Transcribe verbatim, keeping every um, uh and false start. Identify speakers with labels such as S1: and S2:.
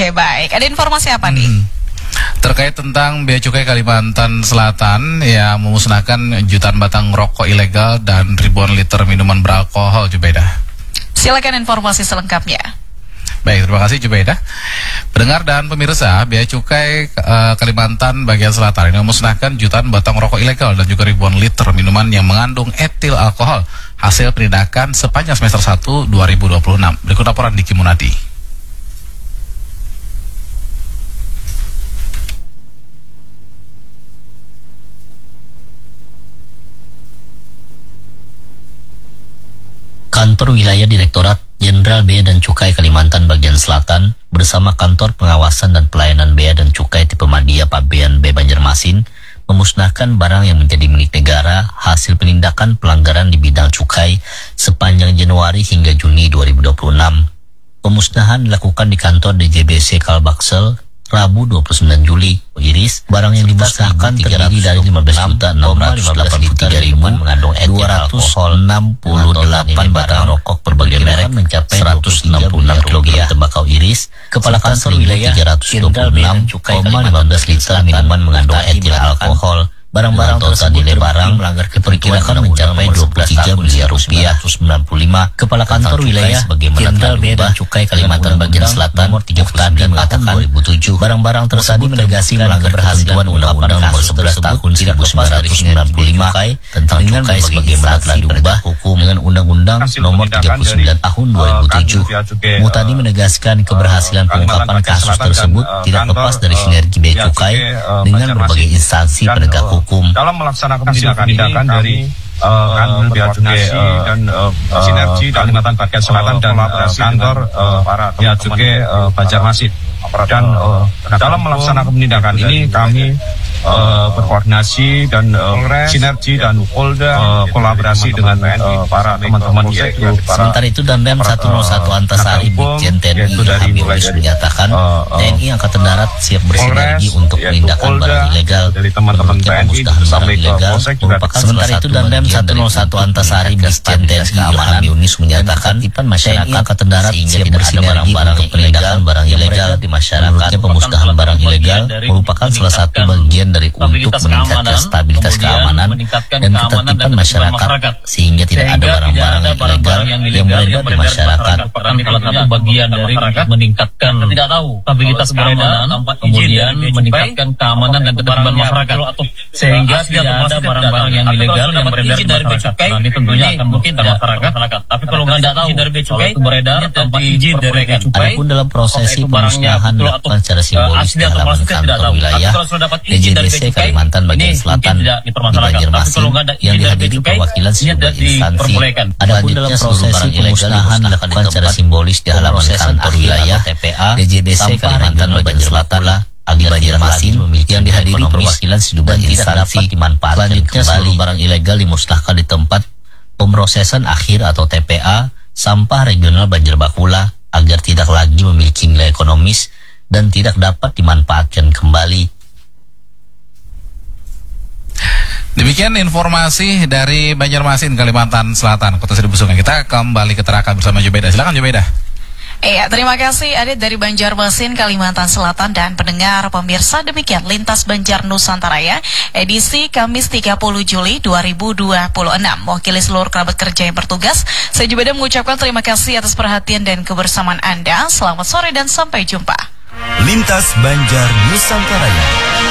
S1: Oke, baik. Ada informasi apa nih?
S2: Hmm. Terkait tentang Bea Cukai Kalimantan Selatan yang memusnahkan jutaan batang rokok ilegal dan ribuan liter minuman beralkohol, Jubaidah.
S1: Silakan informasi selengkapnya.
S2: Baik, terima kasih Jubaidah. Pendengar dan pemirsa, Bea Cukai uh, Kalimantan bagian selatan ini memusnahkan jutaan batang rokok ilegal dan juga ribuan liter minuman yang mengandung etil alkohol hasil penindakan sepanjang semester satu dua ribu dua puluh enam. Berikut laporan Diki Munadi.
S3: Kantor Wilayah Direktorat Jenderal Bea dan Cukai Kalimantan bagian selatan bersama Kantor Pengawasan dan Pelayanan Bea dan Cukai Tipe Madia Pabean B Banjarmasin memusnahkan barang yang menjadi milik negara hasil penindakan pelanggaran di bidang cukai sepanjang Januari hingga Juni dua ribu dua puluh enam. Pemusnahan dilakukan di kantor D J B C Kalbaksel Rabu dua puluh sembilan Juli. Iris, barang yang dimusnahkan terdiri dari lima belas juta enam ratus delapan puluh tiga ribu dua ratus enam puluh delapan batang rokok berbagai merek mencapai seratus enam puluh enam kilogram tembakau iris, kepala kantor wilayah tiga ratus dua puluh enam koma lima belas liter minuman mengandung etil alkohol. Barang-barang total nilai barang melanggar diperkirakan mencapai dua puluh tiga miliar rupiah. sembilan puluh lima Kepala Kantor Wilayah Jenderal Bea dan Cukai Kalimantan bagian Selatan nomor tiga puluh sembilan mengatakan dua ribu tujuh barang-barang tersebut menegasi melanggar ketentuan Undang-Undang nomor sebelas tahun seribu sembilan ratus sembilan puluh lima tentang cukai sebagaimana telah diubah hukum dengan Undang-Undang nomor tiga puluh sembilan tahun dua ribu tujuh. Mutadi menegaskan keberhasilan pengungkapan kasus tersebut tidak lepas dari sinergi bea cukai dengan berbagai instansi penegak hukum.
S4: Dalam melaksanakan tindakan-tindakan dari uh, kantor bea cukai uh, dan uh, sinergi Kalimantan bagian selatan dan uh, kantor uh, para bea cukai uh, Banjarmasin. Dan uh, dalam melaksanakan tindakan ini kami uh, berkoordinasi dan uh, sinergi dan uh, kolaborasi dengan uh, para teman-teman yaitu para.
S3: Sementara itu Danrem seratus satu Antasari Brigjen T N I Habibus menyatakan T N I Angkatan Darat siap bersinergi untuk penindakan barang ilegal.
S4: Dari teman-teman T N I
S3: barang ilegal merupakan sementara itu Danrem seratus satu Antasari Brigjen T N I Habibus menyatakan T N I Angkatan Darat siap bersinergi untuk penindakan barang ilegal di masyarakat. Menurutnya pemusnahan barang ilegal merupakan salah satu bagian dari untuk meningkatkan stabilitas keamanan dan ketertiban masyarakat sehingga tidak ada barang-barang ilegal yang beredar di masyarakat.
S5: Salah satu bagian dari meningkatkan tidak tahu stabilitas keamanan, kemudian meningkatkan keamanan dan ketertiban masyarakat sehingga tidak ada barang-barang yang ilegal yang beredar di masyarakat. Nah, ini tentunya akan mungkin masyarakat. Tapi kalau nggak tahu izin dari bea cukai beredar tanpa izin dari bea cukai,
S3: adapun dalam prosesi pemusnahan dilakukan secara simbolis di halaman kantor wilayah D J B C Kalimantan bagian selatan di Banjarmasin yang dihadiri perwakilan sejumlah instansi. Adapun dalam prosesi pemusnahan dilakukan secara simbolis di halaman kantor wilayah D J B C Kalimantan bagian selatan Agi Banjarmasin yang dihadiri perwakilan sejumlah instansi. Selanjutnya seluruh barang ilegal dimusnahkan di tempat pemrosesan akhir atau T P A sampah regional Banjarbakula agar tidak lagi memiliki nilai ekonomis dan tidak dapat dimanfaatkan kembali.
S2: Demikian informasi dari Banjarmasin, Kalimantan Selatan, Kota Seribu Sungai. Kita kembali ke Tarakan bersama Jubaidah. Silakan Jubaidah.
S1: Iya, terima kasih Adit dari Banjarmasin, Kalimantan Selatan. Dan pendengar pemirsa, demikian Lintas Banjar Nusantara ya, edisi Kamis tiga puluh Juli dua ribu dua puluh enam. Mewakili seluruh kerabat kerja yang bertugas, saya Jubaidah mengucapkan terima kasih atas perhatian dan kebersamaan Anda. Selamat sore dan sampai jumpa.
S6: Lintas Banjar Nusantara.